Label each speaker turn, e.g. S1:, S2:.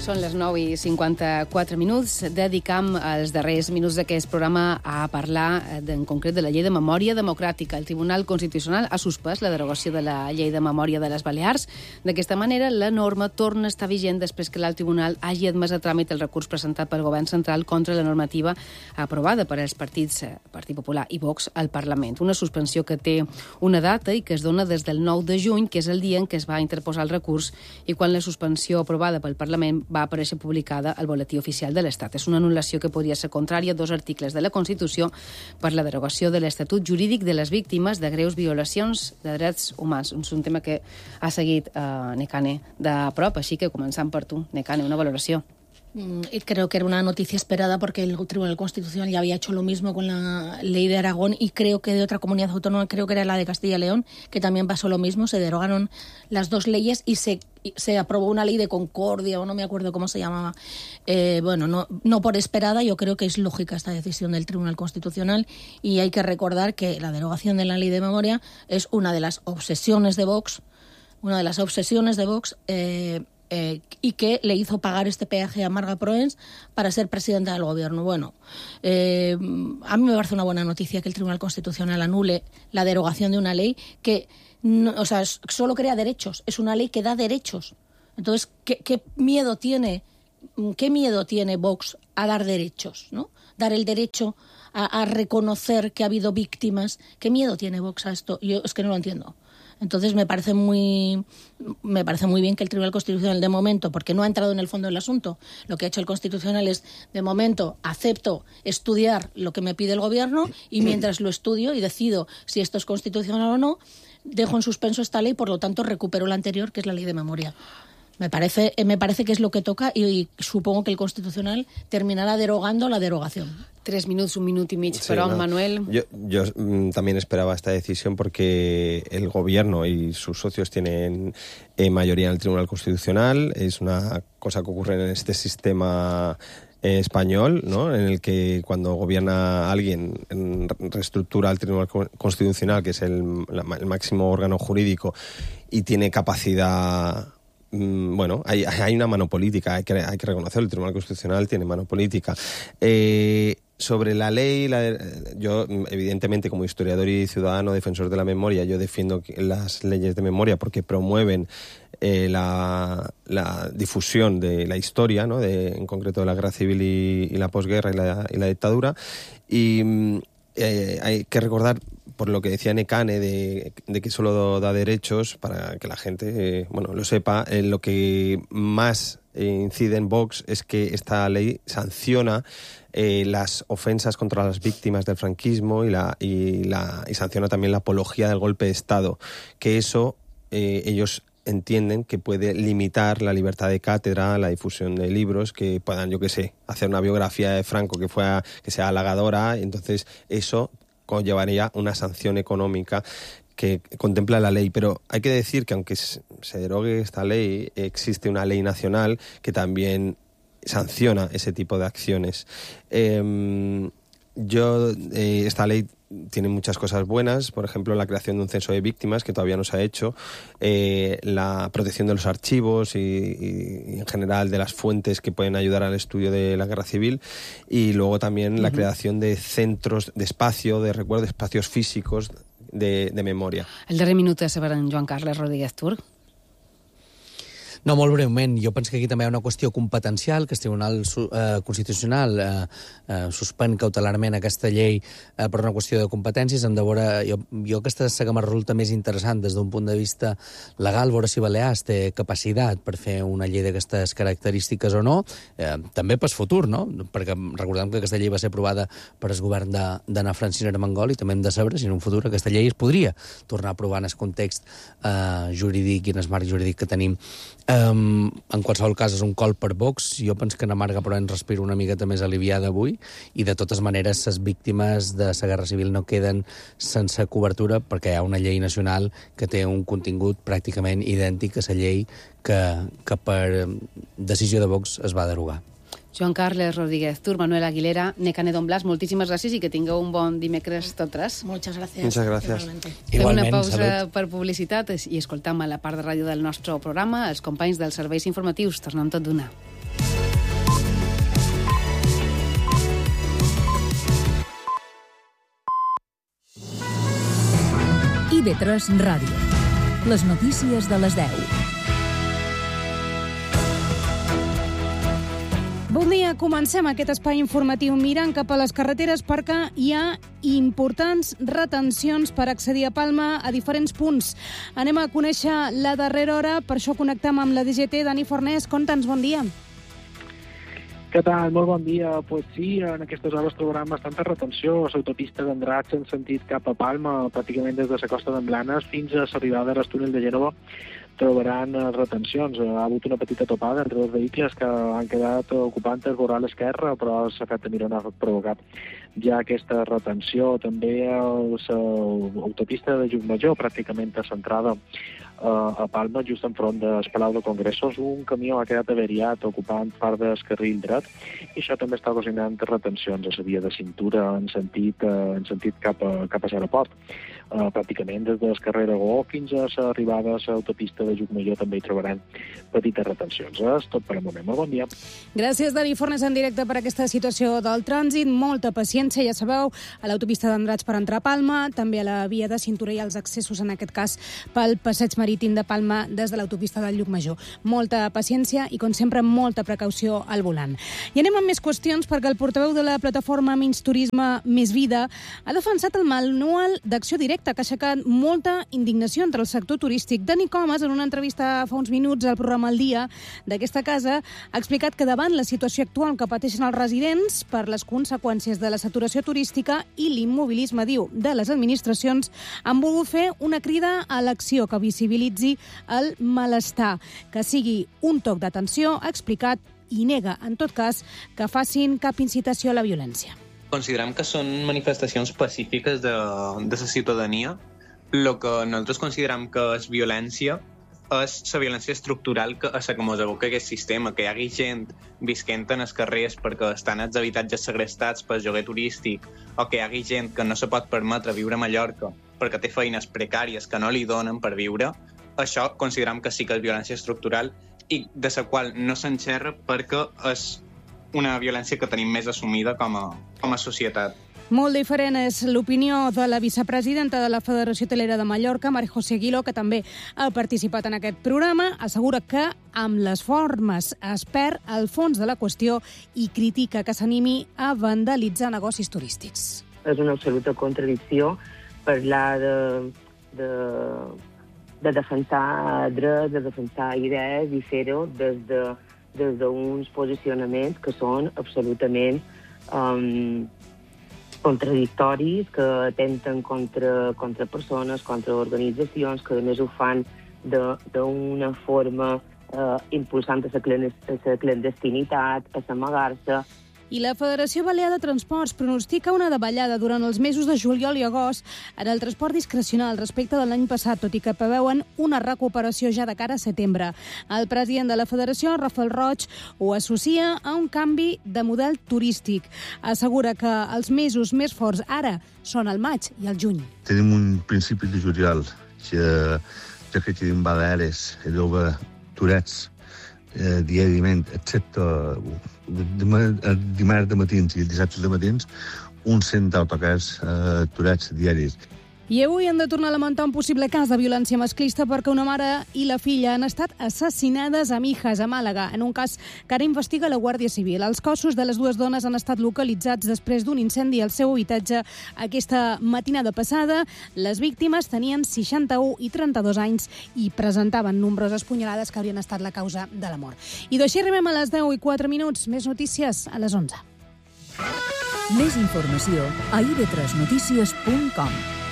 S1: Són les 9:54. Dedicam els darrers minuts d'aquest programa a parlar en concret de la llei de memòria democràtica. El Tribunal Constitucional ha suspès la derogació de la llei de memòria de les Balears. D'aquesta manera, la norma torna a estar vigent després que l'alt tribunal hagi admès a tràmit el recurs presentat pel Govern Central contra la normativa aprovada per als partits Partit Popular i Vox al Parlament. Una suspensió que té una data i que es dona des del 9 de juny, que és el dia en què es va interposar el recurs i quan la suspensió aprovada pel Parlament va aparèixer publicada al Boletí Oficial de l'Estat. És una anul·lació que podria ser contrària a dos articles de la Constitució per la derogació de l'Estatut Jurídic de les Víctimes de greus violacions de drets humans. És un tema que ha seguit Nekane de prop, així que començant per tu, Nekane, una valoració.
S2: Creo que era una noticia esperada porque el Tribunal Constitucional ya había hecho lo mismo con la ley de Aragón y creo que de otra comunidad autónoma, creo que era la de Castilla y León, que también pasó lo mismo, se derogaron las dos leyes y se aprobó una ley de concordia, o no me acuerdo cómo se llamaba. No por esperada, yo creo que es lógica esta decisión del Tribunal Constitucional y hay que recordar que la derogación de la ley de memoria es una de las obsesiones de Vox, y que le hizo pagar este peaje a Marga Proens para ser presidenta del gobierno. Bueno, a mí me parece una buena noticia que el Tribunal Constitucional anule la derogación de una ley que solo crea derechos, es una ley que da derechos. Entonces, ¿qué miedo tiene Vox a dar derechos, ¿no? Dar el derecho a reconocer que ha habido víctimas. ¿Qué miedo tiene Vox a esto? Yo es que no lo entiendo. Entonces me parece muy bien que el Tribunal Constitucional de momento, porque no ha entrado en el fondo del asunto, lo que ha hecho el Constitucional es, de momento, acepto estudiar lo que me pide el Gobierno y mientras lo estudio y decido si esto es constitucional o no, dejo en suspenso esta ley, por lo tanto recupero la anterior, que es la ley de memoria. Me parece que es lo que toca y supongo que el Constitucional terminará derogando la derogación.
S1: 3 minuts, 1 minut i mig, sí, però, no. Manuel...
S3: Yo también esperaba esta decisión porque el Gobierno y sus socios tienen mayoría en el Tribunal Constitucional. Es una cosa que ocurre en este sistema español, ¿no? En el que cuando gobierna alguien reestructura el Tribunal Constitucional, que es el máximo órgano jurídico, y tiene capacidad... Bueno, hay una mano política, hay que reconocerlo, el Tribunal Constitucional tiene mano política. Sobre la ley, yo evidentemente como historiador y ciudadano defensor de la memoria, yo defiendo las leyes de memoria porque promueven la difusión de la historia, ¿no? En concreto de la guerra civil y la posguerra y la dictadura. Y hay que recordar, por lo que decía Nekane, de que solo da derechos, para que la gente lo sepa, lo que más incide en Vox es que esta ley sanciona las ofensas contra las víctimas del franquismo y sanciona también la apología del golpe de Estado, que eso ellos entienden que puede limitar la libertad de cátedra, la difusión de libros que puedan, hacer una biografía de Franco que sea halagadora. Entonces eso conllevaría una sanción económica que contempla la ley. Pero hay que decir que aunque se derogue esta ley, existe una ley nacional que también sanciona ese tipo de acciones. Esta ley tiene muchas cosas buenas, por ejemplo, la creación de un censo de víctimas que todavía no se ha hecho, la protección de los archivos y en general de las fuentes que pueden ayudar al estudio de la guerra civil, y luego también la creación de centros de espacio, de recuerdo, de espacios físicos de memoria.
S1: El darrer minut és per en Joan Carles Rodríguez Turc.
S4: No, molt breument. Jo penso que aquí també hi ha una qüestió competencial, que el Tribunal Constitucional suspèn cautelarment aquesta llei per una qüestió de competències. Hem de veure, jo aquesta és la que me resulta més interessant des d'un punt de vista legal, veure si Balears té capacitat per fer una llei d'aquestes característiques o no, també pel futur, no? Perquè recordem que aquesta llei va ser aprovada per el govern d'Anna Francina Armengol i també hem de saber si en un futur aquesta llei es podria tornar a aprovar en el context jurídic i en el marc jurídic que tenim. En qualsevol cas és un col per Vox. Jo penso que na Marga Proens respira una miqueta més aliviada avui i de totes maneres les víctimes de la guerra civil no queden sense cobertura perquè hi ha una llei nacional que té un contingut pràcticament idèntic a la llei que per decisió de Vox es va derogar.
S1: Joan Carles Rodríguez Turc, Manuel Aguilera, Nekane Don Blas, moltíssimes gràcies i que tingueu un bon dimecres tots tres.
S2: Muchas gracias.
S3: Muchas gracias.
S1: Fem una pausa per publicitat i escoltam a la part de ràdio del nostre programa els companys dels serveis informatius. Tornem tot d'una.
S5: IB3 Ràdio. Les notícies de les 10.
S6: Bon dia, comencem aquest espai informatiu mirant cap a les carreteres perquè hi ha importants retencions per accedir a Palma a diferents punts. Anem a conèixer la darrera hora, per això connectem amb la DGT. Dani Fornés, conta'ns, bon dia.
S7: Què tal? Molt bon dia. Pues sí, en aquestes hores trobaran bastanta retenció a l'autopista d'Andratx en sentit cap a Palma, pràcticament des de la costa d'en Blanes fins a l'arribada al túnel de Gènova. Trobaran retencions. Ha hagut una petita topada entre dos vehicles que han quedat ocupant el voral esquerre, però l'efecte mirona ha provocat ja aquesta retenció. També l'autopista de Llucmajor, pràcticament centrada a Palma, just enfront del Palau de Congressos. Un camió ha quedat averiat ocupant part del carril dret i això també està ocasionant retencions a la via de cintura en sentit cap a l'aeroport. Pràcticament des del carrer Aragó fins a l'arribada a l'autopista de Llucmajor també hi trobaran petites retencions. És tot per al moment. Molt bon dia.
S6: Gràcies, Dani Fornes, en directe per aquesta situació del trànsit. Molta paciència, ja sabeu, a l'autopista d'Andratx per entrar a Palma, també a la via de cintura i als accessos, en aquest cas, pel passeig marítim de Palma des de l'autopista del Llucmajor. Molta paciència i, com sempre, molta precaució al volant. I anem amb més qüestions perquè el portaveu de la plataforma Menys Turisme, Més Vida ha defensat el manual d'acció directa que ha aixecat molta indignació entre el sector turístic. Dani Comas, en una entrevista fa uns minuts al programa El Dia d'aquesta casa, ha explicat que davant la situació actual que pateixen els residents per les conseqüències de la saturació turística i l'immobilisme, diu, de les administracions, han volgut fer una crida a l'acció que visibilitzi el malestar, que sigui un toc d'atenció, ha explicat, i nega, en tot cas, que facin cap incitació a la violència.
S8: Considerem que són manifestacions pacífiques de la ciutadania. El que nosaltres considerem que és violència és la violència estructural a la que ens aboca aquest sistema, que hi hagi gent visquent en els carrers perquè estan els habitatges segrestats pel lloguer turístic, o que hi hagi gent que no se pot permetre viure a Mallorca perquè té feines precàries que no li donen per viure. Això considerem que sí que és violència estructural i de la qual no se'n xerra perquè és una violència que tenim més assumida com a societat.
S6: Molt diferent és l'opinió de la vicepresidenta de la Federació Hotelera de Mallorca, María José Aguiló, que també ha participat en aquest programa. Assegura que amb les formes es perd el fons de la qüestió i critica que s'animi a vandalitzar negocis turístics.
S9: És una absoluta contradicció parlar de defensar drets, de defensar idees i fer-ho des d'uns posicionaments que són absolutament contradictoris, que atempten contra persones, contra organitzacions, que a més ho fan d'una forma impulsant la clandestinitat, a s'amagar-se.
S6: I la Federació Balear de Transports pronostica una davallada durant els mesos de juliol i agost en el transport discrecional respecte de l'any passat, tot i que preveuen una recuperació ja de cara a setembre. El president de la Federació, Rafael Roig, ho associa a un canvi de model turístic. Assegura que els mesos més forts ara són el maig i el juny.
S10: Tenim un principi de juliol ja que tenim baleares i llova turets diàriament, excepte dimarts de matins i dissabtes de matins, uns 100 autocars aturats diaris.
S6: I avui han de tornar a lamentar un possible cas de violència masclista perquè una mare i la filla han estat assassinades a Mijas, a Màlaga, en un cas que ara investiga la Guàrdia Civil. Els cossos de les dues dones han estat localitzats després d'un incendi al seu habitatge aquesta matinada passada. Les víctimes tenien 61 i 32 anys i presentaven nombroses punyalades que haurien estat la causa de la mort. I d'així arribem a les 10:04. Més notícies a les 11.
S5: Més informació a ib3notícies.com.